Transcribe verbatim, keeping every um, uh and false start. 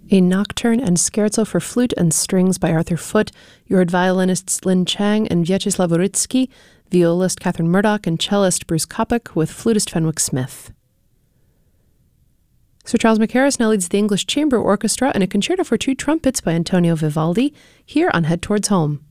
A Nocturne and Scherzo for Flute and Strings by Arthur Foote. You heard violinists Lin Chang and Vyacheslav Uritsky, violist Catherine Murdoch, and cellist Bruce Kopach with flutist Fenwick Smith. Sir Charles Mackerras now leads the English Chamber Orchestra in a concerto for two trumpets by Antonio Vivaldi, here on Head Towards Home.